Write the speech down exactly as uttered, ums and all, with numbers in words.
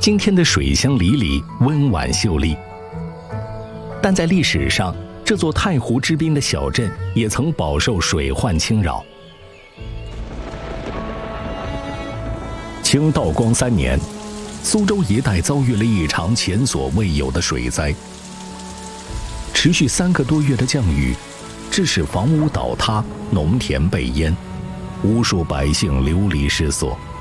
今天的水乡里里温婉秀丽。但在历史上，这座太湖之滨的小镇也曾饱受水患侵扰。清道光三年，苏州一带遭遇了一场前所未有的水灾，持续三个多月的降雨，致使房屋倒塌，农田被淹，无数百姓流离失所。